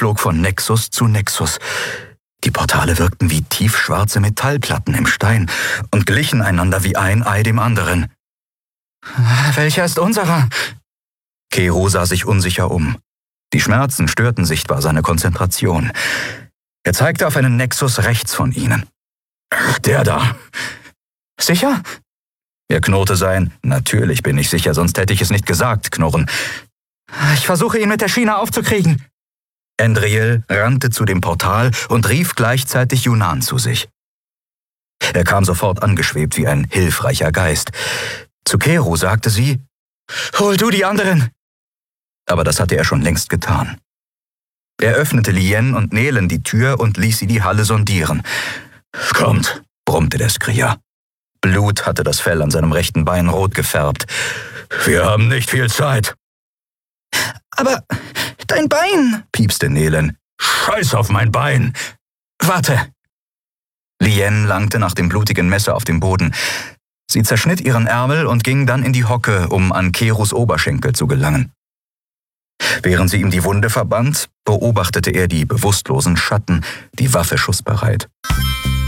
flog von Nexus zu Nexus. Die Portale wirkten wie tiefschwarze Metallplatten im Stein und glichen einander wie ein Ei dem anderen. »Welcher ist unserer?« Kero sah sich unsicher um. Die Schmerzen störten sichtbar seine Konzentration. Er zeigte auf einen Nexus rechts von ihnen. »Der da.« »Sicher?« Er knurrte sein »Natürlich bin ich sicher, sonst hätte ich es nicht gesagt« Knurren. »Ich versuche, ihn mit der Schiene aufzukriegen.« Endriel rannte zu dem Portal und rief gleichzeitig Yunnan zu sich. Er kam sofort angeschwebt wie ein hilfreicher Geist. Zu Kero sagte sie, »Hol du die anderen!« Aber das hatte er schon längst getan. Er öffnete Lien und Nelen die Tür und ließ sie die Halle sondieren. »Kommt«, brummte der Skrier. Blut hatte das Fell an seinem rechten Bein rot gefärbt. »Wir haben nicht viel Zeit.« »Aber dein Bein«, piepste Nelen. »Scheiß auf mein Bein!« »Warte!« Lien langte nach dem blutigen Messer auf dem Boden. Sie zerschnitt ihren Ärmel und ging dann in die Hocke, um an Keros Oberschenkel zu gelangen. Während sie ihm die Wunde verband, beobachtete er die bewusstlosen Schatten, die Waffe schussbereit.